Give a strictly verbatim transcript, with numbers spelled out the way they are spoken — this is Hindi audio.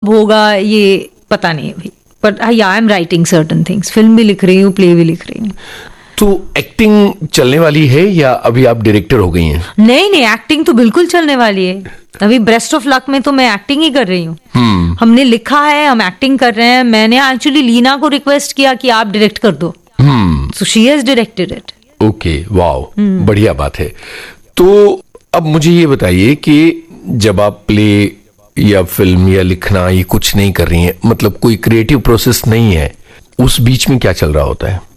होगा ये पता नहीं अभी, but I am writing certain things, film भी लिख रही हूँ, प्ले भी लिख रही हूँ। तो एक्टिंग चलने वाली है या अभी आप डायरेक्टर हो गई हैं? नहीं नहीं, एक्टिंग तो बिल्कुल चलने वाली है। अभी ब्रेस्ट ऑफ लक में तो मैं एक्टिंग ही कर रही हूँ। hmm. हमने लिखा है, हम एक्टिंग कर रहे हैं। मैंने एक्चुअली लीना को रिक्वेस्ट किया कि आप डायरेक्ट कर दो, so she has directed it. Okay, wow, बढ़िया बात है। तो अब मुझे ये बताइए कि जब आप प्ले या फिल्म या लिखना ये कुछ नहीं कर रही हैं, मतलब कोई क्रिएटिव प्रोसेस नहीं है, उस बीच में क्या चल रहा होता है?